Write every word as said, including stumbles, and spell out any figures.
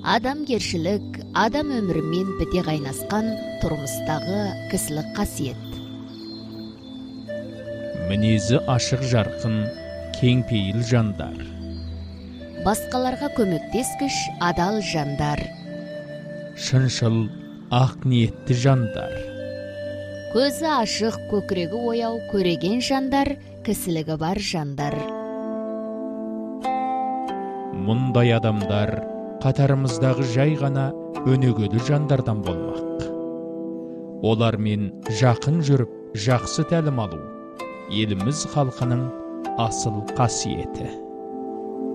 Адамгершілік, адам өмірімен біте қайнасқан тұрмыстағы кісілік қасиет. Мінезі ашық жарқын, кеңпейіл жандар. Басқаларға көмектескіш адал жандар. Шыншыл, ақ ниетті жандар. Көзі ашық, көкірегі ояу, көреген жандар, кісілігі бар жандар. Мұндай адамдар қатарымыздағы жай ғана өнегелі жандардан болмақ. Олармен жақын жүріп, жақсы тәлім алу еліміз халқының асыл қасиеті.